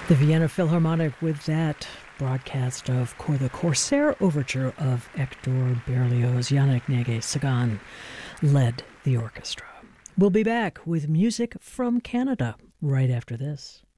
The Vienna Philharmonic with that broadcast of the Corsair Overture of Hector Berlioz. Yannick Néguet-Sagan led the orchestra. We'll be back with music from Canada right after this.